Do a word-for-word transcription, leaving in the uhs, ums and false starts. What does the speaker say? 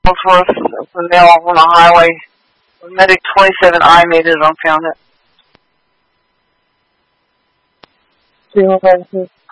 for us. The mail on the highway. Medic twenty-seven I made it on found it. Zero five six.